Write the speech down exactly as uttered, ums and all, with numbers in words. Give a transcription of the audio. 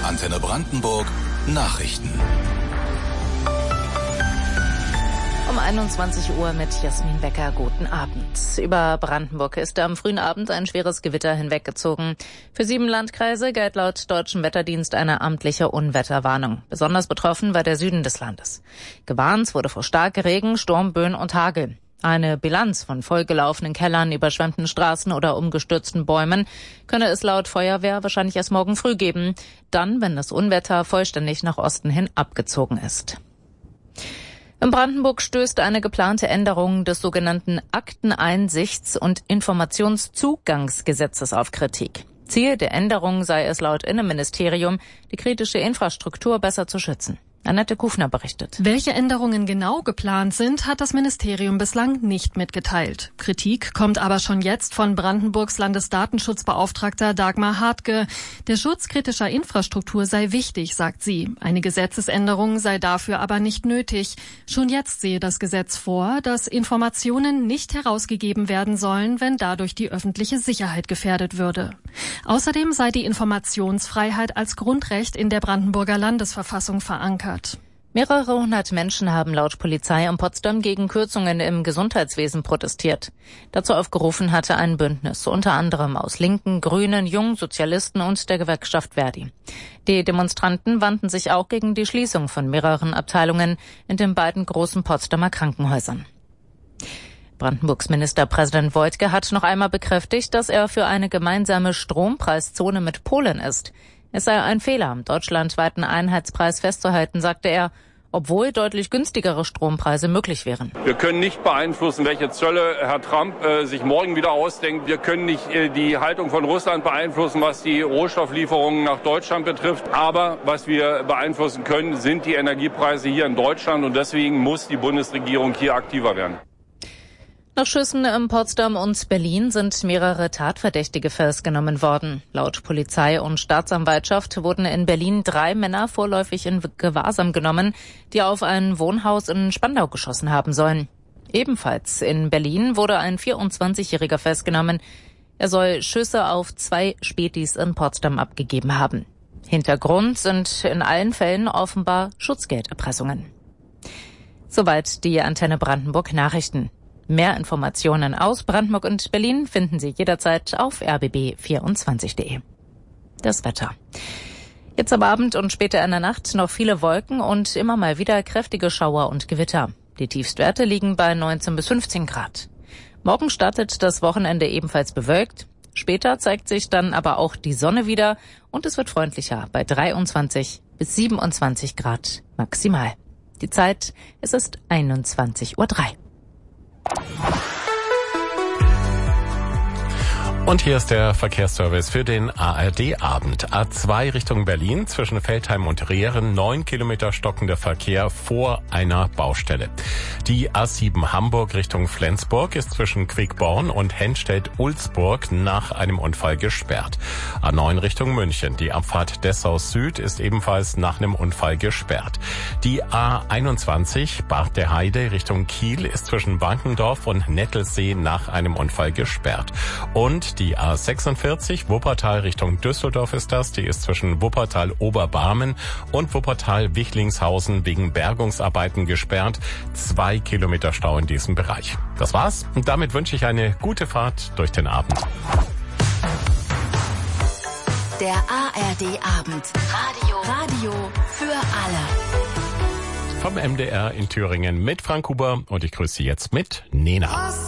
Antenne Brandenburg Nachrichten. Um einundzwanzig Uhr mit Jasmin Becker. Guten Abend. Über Brandenburg ist am frühen Abend ein schweres Gewitter hinweggezogen. Für sieben Landkreise galt laut deutschem Wetterdienst eine amtliche Unwetterwarnung. Besonders betroffen war der Süden des Landes. Gewarnt wurde vor Starkregen, Sturmböen und Hagel. Eine Bilanz von vollgelaufenen Kellern, überschwemmten Straßen oder umgestürzten Bäumen könne es laut Feuerwehr wahrscheinlich erst morgen früh geben. Dann, wenn das Unwetter vollständig nach Osten hin abgezogen ist. In Brandenburg stößt eine geplante Änderung des sogenannten Akteneinsichts- und Informationszugangsgesetzes auf Kritik. Ziel der Änderung sei es laut Innenministerium, die kritische Infrastruktur besser zu schützen. Annette Kufner berichtet. Welche Änderungen genau geplant sind, hat das Ministerium bislang nicht mitgeteilt. Kritik kommt aber schon jetzt von Brandenburgs Landesdatenschutzbeauftragter Dagmar Hartke. Der Schutz kritischer Infrastruktur sei wichtig, sagt sie. Eine Gesetzesänderung sei dafür aber nicht nötig. Schon jetzt sehe das Gesetz vor, dass Informationen nicht herausgegeben werden sollen, wenn dadurch die öffentliche Sicherheit gefährdet würde. Außerdem sei die Informationsfreiheit als Grundrecht in der Brandenburger Landesverfassung verankert. Mehrere hundert Menschen haben laut Polizei in Potsdam gegen Kürzungen im Gesundheitswesen protestiert. Dazu aufgerufen hatte ein Bündnis, unter anderem aus Linken, Grünen, Jungen, Sozialisten und der Gewerkschaft Verdi. Die Demonstranten wandten sich auch gegen die Schließung von mehreren Abteilungen in den beiden großen Potsdamer Krankenhäusern. Brandenburgs Ministerpräsident Woidke hat noch einmal bekräftigt, dass er für eine gemeinsame Strompreiszone mit Polen ist. Es sei ein Fehler, am deutschlandweiten Einheitspreis festzuhalten, sagte er, obwohl deutlich günstigere Strompreise möglich wären. Wir können nicht beeinflussen, welche Zölle Herr Trump äh, sich morgen wieder ausdenkt. Wir können nicht äh, die Haltung von Russland beeinflussen, was die Rohstofflieferungen nach Deutschland betrifft. Aber was wir beeinflussen können, sind die Energiepreise hier in Deutschland. Und deswegen muss die Bundesregierung hier aktiver werden. Nach Schüssen in Potsdam und Berlin sind mehrere Tatverdächtige festgenommen worden. Laut Polizei und Staatsanwaltschaft wurden in Berlin drei Männer vorläufig in Gewahrsam genommen, die auf ein Wohnhaus in Spandau geschossen haben sollen. Ebenfalls in Berlin wurde ein vierundzwanzigjähriger festgenommen. Er soll Schüsse auf zwei Spätis in Potsdam abgegeben haben. Hintergrund sind in allen Fällen offenbar Schutzgelderpressungen. Soweit die Antenne Brandenburg Nachrichten. Mehr Informationen aus Brandenburg und Berlin finden Sie jederzeit auf r b b vierundzwanzig punkt de. Das Wetter. Jetzt am Abend und später in der Nacht noch viele Wolken und immer mal wieder kräftige Schauer und Gewitter. Die Tiefstwerte liegen bei neunzehn bis fünfzehn Grad. Morgen startet das Wochenende ebenfalls bewölkt. Später zeigt sich dann aber auch die Sonne wieder und es wird freundlicher bei dreiundzwanzig bis siebenundzwanzig Grad maximal. Die Zeit, es ist einundzwanzig Uhr drei. Und hier ist der Verkehrsservice für den A R D-Abend. A zwei Richtung Berlin zwischen Veltheim und Rehren, neun Kilometer stockender Verkehr vor einer Baustelle. Die A sieben Hamburg Richtung Flensburg ist zwischen Quickborn und Henstedt-Ulzburg nach einem Unfall gesperrt. A neun Richtung München, die Abfahrt Dessau Süd ist ebenfalls nach einem Unfall gesperrt. Die A einundzwanzig Bad der Heide Richtung Kiel ist zwischen Wankendorf und Nettelsee nach einem Unfall gesperrt. Und die A sechsundvierzig Wuppertal Richtung Düsseldorf ist das. Die ist zwischen Wuppertal-Oberbarmen und Wuppertal-Wichlingshausen wegen Bergungsarbeiten gesperrt. Zwei Kilometer Stau in diesem Bereich. Das war's. Und damit wünsche ich eine gute Fahrt durch den Abend. Der A R D-Abend. Radio. Radio für alle. Vom M D R in Thüringen mit Frank Huber und ich grüße Sie jetzt mit Nena.